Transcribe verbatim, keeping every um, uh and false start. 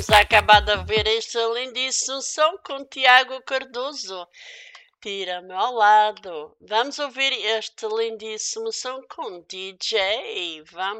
acabado de ouvir este lindíssimo som com Tiago Cardoso. Tira-me ao lado. Vamos ouvir este lindíssimo som com D J. Vamos.